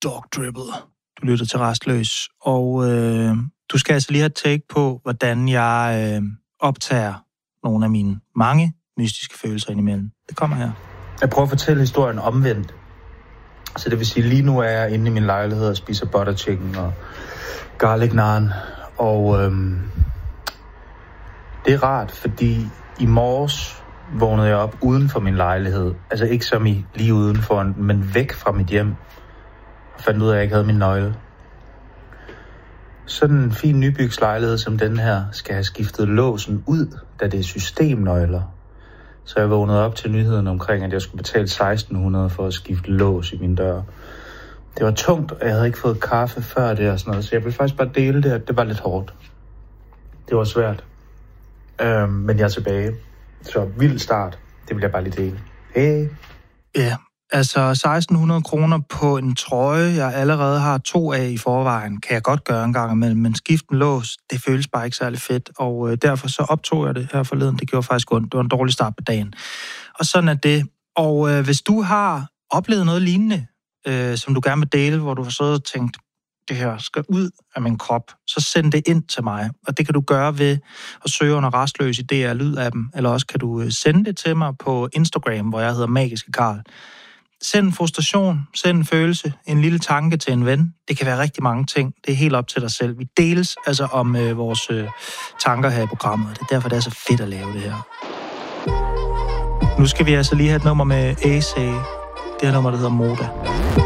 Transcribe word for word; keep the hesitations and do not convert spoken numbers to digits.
Dog Dribble. Du lytter til Rastløs, og øh, du skal altså lige have take på, hvordan jeg øh, optager nogle af mine mange mystiske følelser indimellem. Det kommer her. Jeg prøver at fortælle historien omvendt. Så det vil sige, lige nu er jeg inde i min lejlighed og spiser butter chicken og garlic naan. Og øhm, det er rart, fordi i morges vågnede jeg op uden for min lejlighed. Altså ikke som i lige udenfor, men væk fra mit hjem. Og fandt ud af, at jeg ikke havde min nøgle. Sådan en fin nybygslejlighed som den her skal have skiftet låsen ud, da det er systemnøgler. Så jeg vågnede op til nyheden omkring, at jeg skulle betale seksten hundrede for at skifte lås i min dør. Det var tungt, og jeg havde ikke fået kaffe før det og sådan noget, så jeg ville faktisk bare dele det, at det var lidt hårdt. Det var svært. Øhm, men jeg er tilbage. Så vild start. Det vil jeg bare lige dele. Hey. Ja, altså seksten hundrede kroner på en trøje, jeg allerede har to af i forvejen, kan jeg godt gøre en gang imellem, men skifte en lås, det føles bare ikke særlig fedt, og øh, derfor så optog jeg det her forleden. Det gjorde faktisk ondt. Det var en dårlig start på dagen. Og sådan er det. Og øh, hvis du har oplevet noget lignende, øh, som du gerne vil dele, hvor du har siddet og tænkt, det her skal ud af min krop, så send det ind til mig. Og det kan du gøre ved at søge under Rastløs i D R Lyd-appen, eller også kan du sende det til mig på Instagram, hvor jeg hedder Magiske Karl. Send en frustration, send en følelse, en lille tanke til en ven. Det kan være rigtig mange ting. Det er helt op til dig selv. Vi deles altså om øh, vores øh, tanker her i programmet, og det er derfor, det er så fedt at lave det her. Nu skal vi altså lige have et nummer med A C. Det her nummer, der hedder Moda.